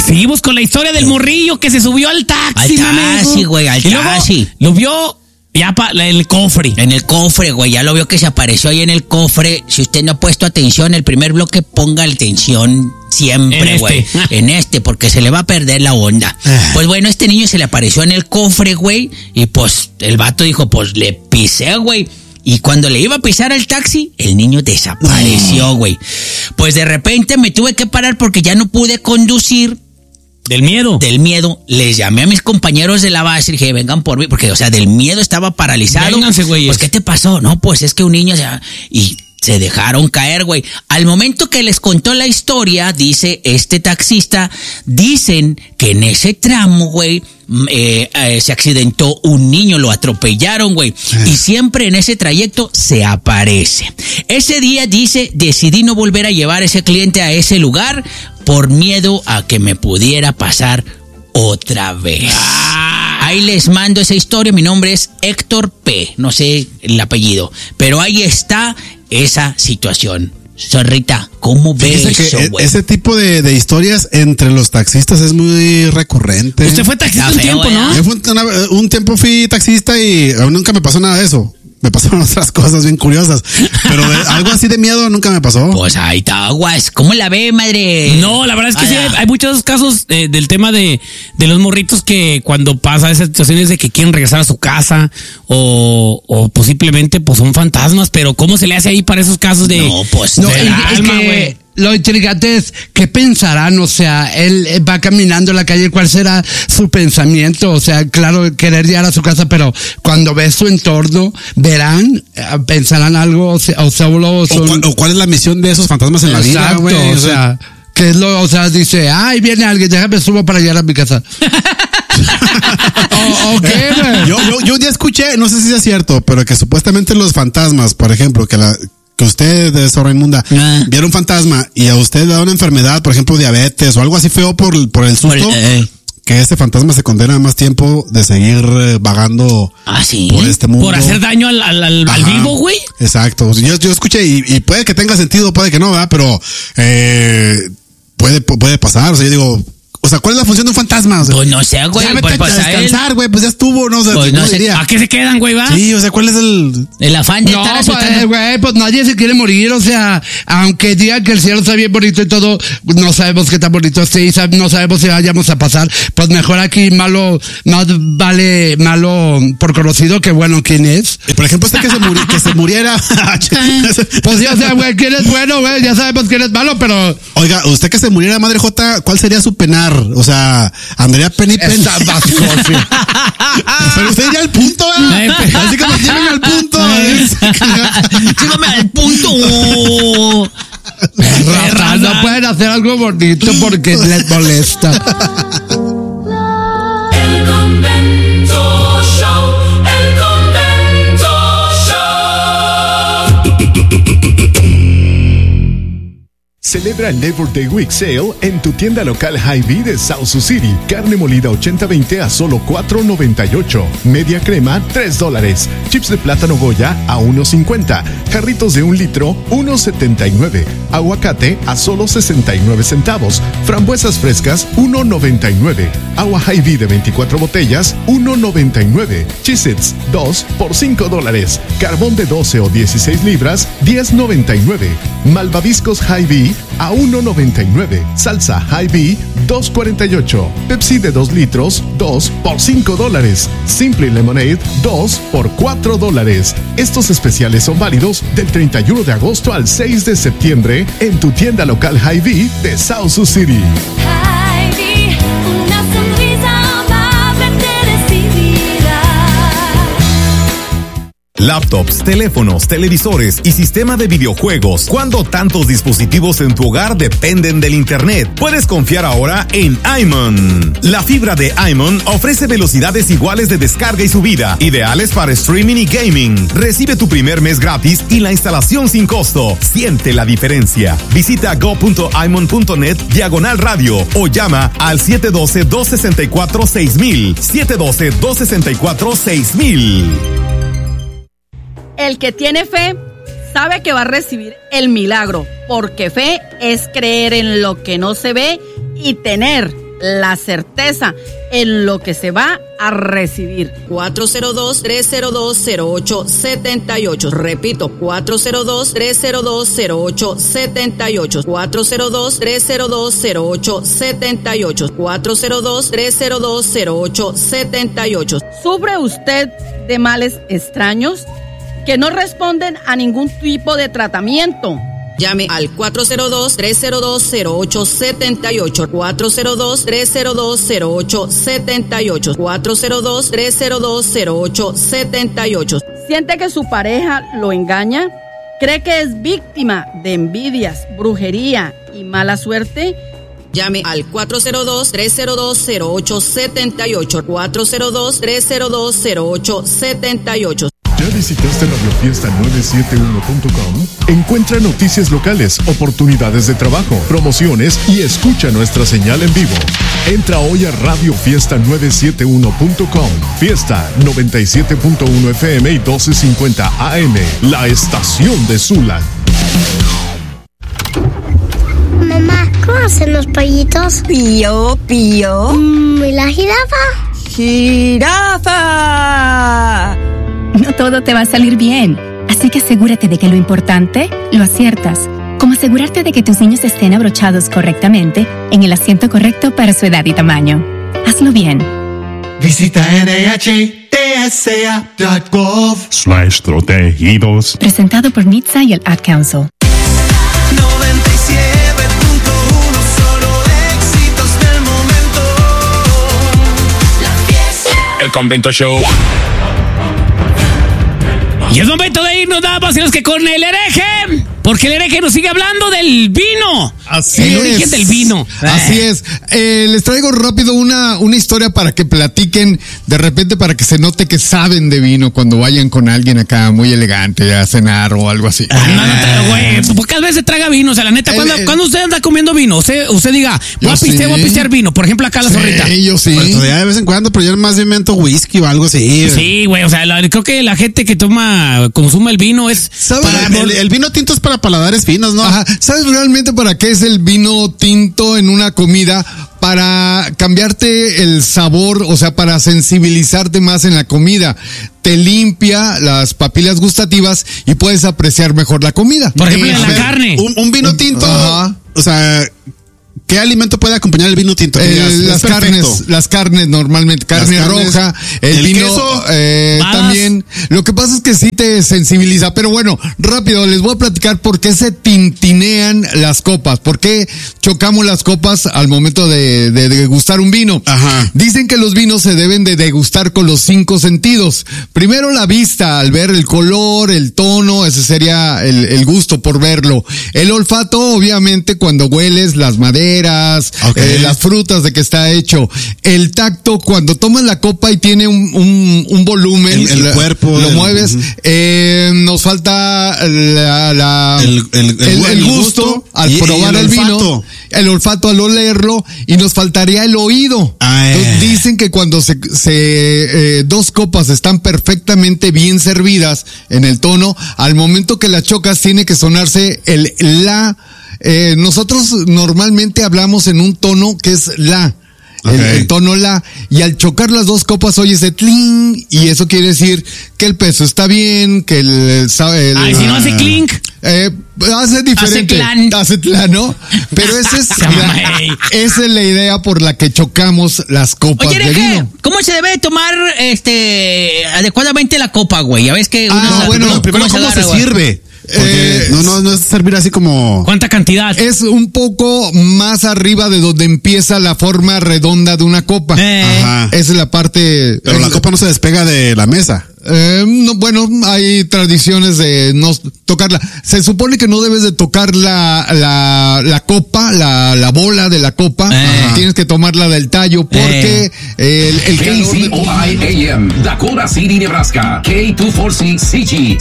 Seguimos con la historia del morrillo que se subió al taxi. Al taxi, güey, al taxi. Lo vio ya en el cofre. En el cofre, güey, ya lo vio que se apareció ahí en el cofre. Si usted no ha puesto atención, el primer bloque, ponga atención siempre, güey. En este, porque se le va a perder la onda. Pues bueno, este niño se le apareció en el cofre, güey, y pues el vato dijo, pues le pisé, güey. Y cuando le iba a pisar al taxi, el niño desapareció, güey. Pues de repente me tuve que parar porque ya no pude conducir. ¿Del miedo? Del miedo. Les llamé a mis compañeros de la base y dije, vengan por mí. Porque, o sea, del miedo estaba paralizado. Vénganse, güey. Pues, ¿qué te pasó? No, pues es que un niño y se dejaron caer, güey. Al momento que les contó la historia, dice este taxista, dicen que en ese tramo, güey, se accidentó un niño, lo atropellaron, güey. Y siempre en ese trayecto se aparece. Ese día, dice, decidí no volver a llevar a ese cliente a ese lugar por miedo a que me pudiera pasar otra vez. Ahí les mando esa historia. Mi nombre es Héctor P. No sé el apellido, pero ahí está esa situación. Zorrita, ¿cómo ves eso, güey? Ese tipo de historias entre los taxistas es muy recurrente. Usted fue taxista un tiempo, ¿no? Yo un tiempo fui taxista y nunca me pasó nada de eso. Me pasaron otras cosas bien curiosas, pero algo así de miedo nunca me pasó. Pues ahí está, aguas. ¿Cómo la ve, madre? No, la verdad es que sí, hay muchos casos del tema de los morritos que cuando pasa esas situaciones de que quieren regresar a su casa o posiblemente pues son fantasmas, pero ¿cómo se le hace ahí para esos casos de... No, pues no, de alma, güey? Lo intrigante es, ¿qué pensarán? O sea, él va caminando en la calle, ¿cuál será su pensamiento? O sea, claro, querer llegar a su casa, pero cuando ves su entorno, ¿verán? ¿Pensarán algo? O cuál es la misión de esos fantasmas en la vida, güey? O sea, ¿qué es lo? O sea, dice, ay, viene alguien, déjame subo para llegar a mi casa. ¿Qué, güey? Yo un día escuché, no sé si es cierto, pero que supuestamente los fantasmas, por ejemplo, que usted, Zorra Inmunda, viera un fantasma y a usted le da una enfermedad, por ejemplo, diabetes o algo así feo por el susto, que ese fantasma se condena a más tiempo de seguir vagando por este mundo. Por hacer daño al vivo, güey. Exacto. Yo escuché y puede que tenga sentido, puede que no, ¿verdad? Pero puede pasar. O sea, yo digo... O sea, ¿cuál es la función de un fantasma? O sea, pues no sé, güey. Pues descansar, güey, pues ya estuvo, ¿no? O sea, pues no sé. ¿A qué se quedan, güey, va? Sí, o sea, ¿cuál es el afán de estar asustando? Güey, pues nadie se quiere morir, o sea, aunque digan que el cielo está bien bonito y todo, no sabemos qué tan bonito esté, no sabemos si vayamos a pasar, pues mejor aquí más vale malo por conocido que bueno quién es. Por ejemplo, que se muriera. Pues ya, o sea, güey, quién es bueno, güey, ya sabemos quién es malo, pero... Oiga, usted que se muriera, Madre Jota, ¿cuál sería su penar? O sea, Andrea Penny Pen. Pero usted iría al punto, ¿eh? Así que me lleven al punto. Llévame al punto. No pueden hacer algo bonito porque les molesta. El Convento Show. El Convento Show. Celebra el Labor Day Week Sale en tu tienda local Hy-Vee de South Sioux City. Carne molida 80-20 a solo $4.98. Media crema, $3. Chips de plátano Goya a $1.50. Jarritos de 1 litro, $1.79. Aguacate a solo 69 centavos. Frambuesas frescas, $1.99. Agua Hy-Vee de 24 botellas, $1.99. Cheez-Its, 2 por $5. Carbón de 12 o 16 libras, $10.99. Malvaviscos Hy-Vee a $1.99. Salsa Hy-Vee, $2.48. Pepsi de 2 litros, 2 por $5. Simple Lemonade, 2 por $4. Estos especiales son válidos del 31 de agosto al 6 de septiembre en tu tienda local Hy-Vee de South Sioux City. Hy-Vee, una sonrisa amablemente recibida. Laptops, teléfonos, televisores y sistema de videojuegos. Cuando tantos dispositivos en tu hogar dependen del internet, puedes confiar ahora en iMon. La fibra de iMon ofrece velocidades iguales de descarga y subida, ideales para streaming y gaming. Recibe tu primer mes gratis y la instalación sin costo. Siente la diferencia. Visita go.imon.net/radio o llama al 712-264-6000. 712-264-6000. El que tiene fe sabe que va a recibir el milagro, porque fe es creer en lo que no se ve y tener la certeza en lo que se va a recibir. 402-302-0878. Repito, 402-302-0878. 402-302-0878. 402-302-0878. ¿Sufre usted de males extraños que no responden a ningún tipo de tratamiento? Llame al 402-302-0878. 402-302-0878. 402-302-0878. ¿Siente que su pareja lo engaña? ¿Cree que es víctima de envidias, brujería y mala suerte? Llame al 402-302-0878. 402-302-0878. ¿Ya visitaste radiofiesta971.com? Encuentra noticias locales, oportunidades de trabajo, promociones y escucha nuestra señal en vivo. Entra hoy a radiofiesta971.com. Fiesta 97.1 FM y 1250 AM. La estación de Zula. Mamá, ¿cómo hacen los pollitos? Pío, pío. ¿Y la jirafa? ¡Jirafa! No todo te va a salir bien, así que asegúrate de que lo importante lo aciertas, como asegurarte de que tus niños estén abrochados correctamente en el asiento correcto para su edad y tamaño. Hazlo bien. Visita NHTSA.gov/protegidos. Presentado por NHTSA y el Ad Council. 97.1 solo éxitos del momento. La fiesta. El Convento Show. Y es momento de irnos, nada más que con el hereje, porque el hereje nos sigue hablando del vino. Así el es. origen del vino. Así es. Les traigo rápido una historia para que platiquen, de repente para que se note que saben de vino cuando vayan con alguien acá muy elegante a cenar o algo así. No, güey, pocas veces traga vino, o sea, la neta, cuando usted anda comiendo vino, usted diga, voy a pistear vino, por ejemplo, acá la zorrita. Sí, yo sí. Pues todavía de vez en cuando, pero yo más bien mento whisky o algo así. Sí, güey, o sea, creo que la gente que consume el vino es... El vino tinto es para paladares finos, ¿no? Ajá. ¿Sabes realmente para qué es el vino tinto en una comida? Para cambiarte el sabor, o sea, para sensibilizarte más en la comida. Te limpia las papilas gustativas y puedes apreciar mejor la comida. Por ejemplo, en la carne. Un vino tinto, o sea... ¿Qué alimento puede acompañar el vino tinto? Las carnes normalmente, carne roja, el vino queso, también. Lo que pasa es que sí te sensibiliza, pero bueno, rápido, les voy a platicar por qué se tintinean las copas, por qué chocamos las copas al momento de degustar un vino. Ajá. Dicen que los vinos se deben de degustar con los 5 sentidos. Primero la vista, al ver el color, el tono, ese sería el gusto por verlo. El olfato, obviamente, cuando hueles las maderas, las frutas de que está hecho. El tacto, cuando tomas la copa y tiene un volumen, el cuerpo, lo mueves. Nos falta el gusto al probar el vino, el olfato al olerlo, y nos faltaría el oído. Entonces, dicen que cuando dos copas están perfectamente bien servidas en el tono, al momento que las chocas tiene que sonarse el la. Nosotros normalmente hablamos en un tono que es la. El tono la, y al chocar las dos copas oye ese tling, y eso quiere decir que el peso está bien, que si no hace clink. Hace diferente. Hace clan, ¿no? Pero esa es la idea por la que chocamos las copas de vino. ¿Cómo se debe tomar adecuadamente la copa, güey? Ya ves que primero ¿cómo se sirve? Porque no es servir así como... ¿Cuánta cantidad? Es un poco más arriba de donde empieza la forma redonda de una copa. Ajá. Esa es la parte... Pero la copa no se despega de la mesa. Bueno, hay tradiciones de no tocarla. Se supone que no debes de tocar la copa, la bola de la copa. Tienes que tomarla del tallo porque el calor... KCOI AM, Dakota City, Nebraska. K246CG.